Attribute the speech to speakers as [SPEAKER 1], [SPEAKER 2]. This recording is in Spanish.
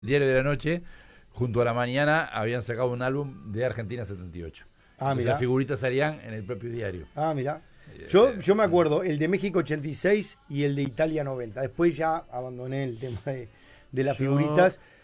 [SPEAKER 1] Diario de la Noche, junto a La Mañana, habían sacado un álbum de Argentina 78.
[SPEAKER 2] Ah,
[SPEAKER 1] Entonces las
[SPEAKER 2] mirá.
[SPEAKER 1] figuritas salían en el propio diario.
[SPEAKER 2] Ah, mirá.
[SPEAKER 1] Eh,
[SPEAKER 2] Yo me acuerdo el de México 86 y el de Italia 90. Después ya abandoné el tema de las
[SPEAKER 1] yo
[SPEAKER 2] figuritas.